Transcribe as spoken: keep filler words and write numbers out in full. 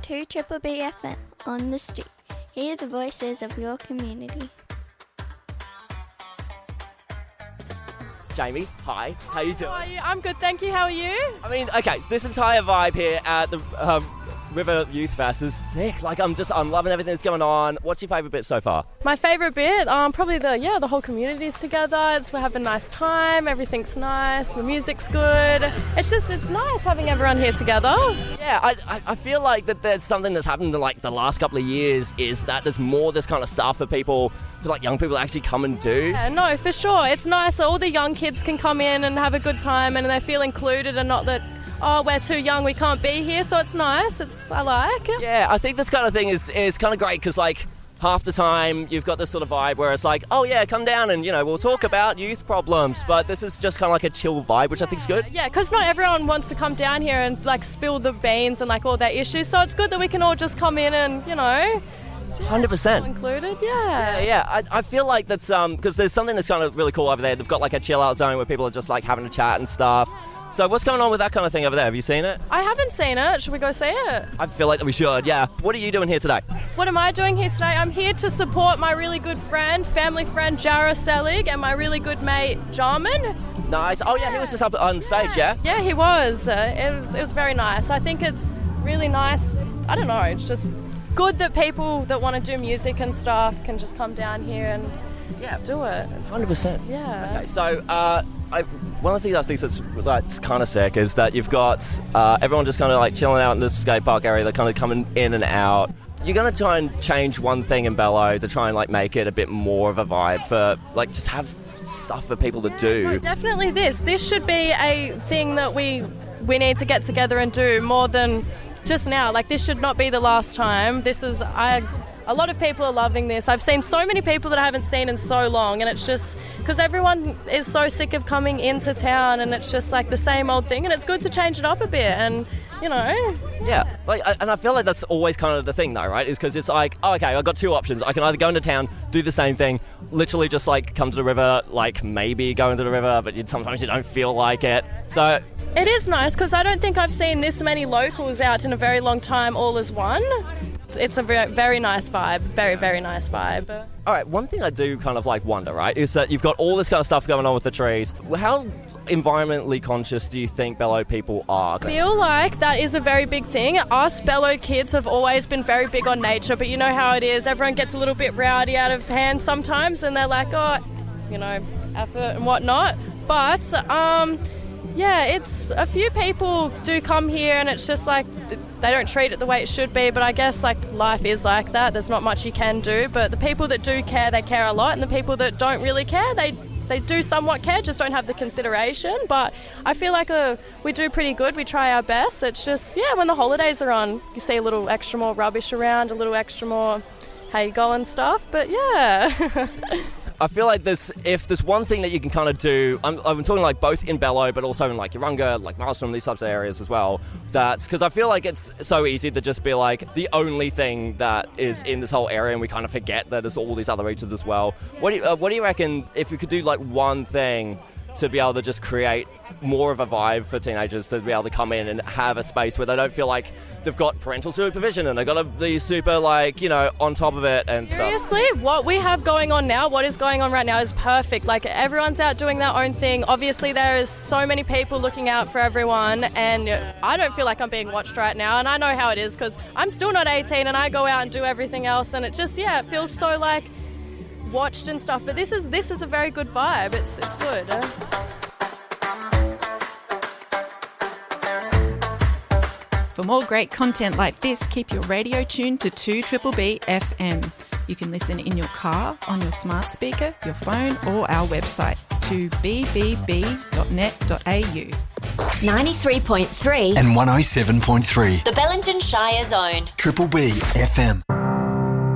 to Triple B F M on the street. Hear the voices of your community. Jamie, hi. How you doing? How are you? I'm good, thank you. How are you? I mean, okay, so this entire vibe here at the um, River Youth Fest is sick. Like, I'm just, I'm loving everything that's going on. What's your favourite bit so far? My favourite bit, um, probably the, yeah, the whole community's together. It's, we have a nice time. Everything's nice. The music's good. It's just, it's nice having everyone here together. Yeah, I, I, I feel like that there's something that's happened in, like, the last couple of years is that there's more this kind of stuff for people, for, like, young people to actually come and do. Yeah, no, for sure. It's nice. So all the young kids can come in and have a good time and they feel included and not that, oh, we're too young, we can't be here. So it's nice. It's I like. Yeah, I think this kind of thing is, is kind of great because, like, half the time you've got this sort of vibe where it's like, oh, yeah, come down and, you know, we'll talk about youth problems. But this is just kind of like a chill vibe, which I think is good. Yeah, because not everyone wants to come down here and, like, spill the beans and, like, all their issues. So it's good that we can all just come in and, you know... one hundred percent. Included, yeah. Yeah, yeah. I, I feel like that's, um, because there's something that's kind of really cool over there. They've got, like, a chill-out zone where people are just, like, having a chat and stuff. So what's going on with that kind of thing over there? Have you seen it? I haven't seen it. Should we go see it? I feel like we should, yeah. What are you doing here today? What am I doing here today? I'm here to support my really good friend, family friend, Jara Selig, and my really good mate, Jarman. Nice. Oh, yeah, he was just up on stage, yeah? Yeah, he was. Uh, it was. It was very nice. I think it's really nice. I don't know, it's just good that people that want to do music and stuff can just come down here and yeah, do it. It's one hundred percent. Yeah. Okay, so uh, I, one of the things I think that's, that's kind of sick is that you've got uh, everyone just kind of like chilling out in the skate park area. They're kind of coming in and out. You're going to try and change one thing in Bello to try and like make it a bit more of a vibe for like just have stuff for people to do. No, definitely this. This should be a thing that we we need to get together and do more than just now. Like, this should not be the last time. This is, I, a lot of people are loving this. I've seen so many people that I haven't seen in so long, and it's just because everyone is so sick of coming into town, and it's just like the same old thing, and it's good to change it up a bit, and you know. Yeah, like, and I feel like that's always kind of the thing, though, right? Is because it's like, oh, okay, I've got two options. I can either go into town, do the same thing, literally just like come to the river, like maybe go into the river, but you, sometimes you don't feel like it. So it is nice because I don't think I've seen this many locals out in a very long time, all as one. It's a very, very nice vibe, very, very nice vibe. All right, one thing I do kind of like wonder, right, is that you've got all this kind of stuff going on with the trees. How environmentally conscious do you think Bello people are? I feel like that is a very big thing. Us Bello kids have always been very big on nature, but you know how it is. Everyone gets a little bit rowdy out of hand sometimes, and they're like, oh, you know, effort and whatnot. But, um... yeah, it's a few people do come here and it's just like they don't treat it the way it should be, but I guess like life is like that. There's not much you can do, but the people that do care, they care a lot, and the people that don't really care, they they do somewhat care, just don't have the consideration. But I feel like uh, we do pretty good. We try our best. It's just, yeah, when the holidays are on, you see a little extra more rubbish around, a little extra more how you go and stuff, but yeah. I feel like there's, if there's one thing that you can kind of do, I'm, I'm talking like both in Bello, but also in like Urunga, like Maelstrom, these types of areas as well. That's because I feel like it's so easy to just be like the only thing that is in this whole area, and we kind of forget that there's all these other regions as well. What do you, uh, what do you reckon if we could do like one thing to be able to just create more of a vibe for teenagers to be able to come in and have a space where they don't feel like they've got parental supervision and they've got to be super, like, you know, on top of it and Seriously, stuff. What we have going on now, what is going on right now is perfect. Like, everyone's out doing their own thing. Obviously, there is so many people looking out for everyone, and I don't feel like I'm being watched right now, and I know how it is because I'm still not eighteen and I go out and do everything else, and it just, yeah, it feels so, like, watched and stuff. But this is this is a very good vibe. It's, it's good. Eh? For more great content like this, keep your radio tuned to two Triple B F M. You can listen in your car, on your smart speaker, your phone, or our website, to b b b dot net dot a u. ninety-three point three and one oh seven point three. The Bellingen Shire Zone. Triple B F M.